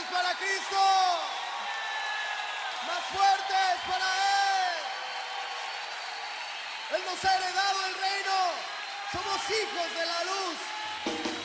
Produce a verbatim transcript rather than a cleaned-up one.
para Cristo. Más fuertes para Él. Él nos ha heredado el reino. Somos hijos de la luz.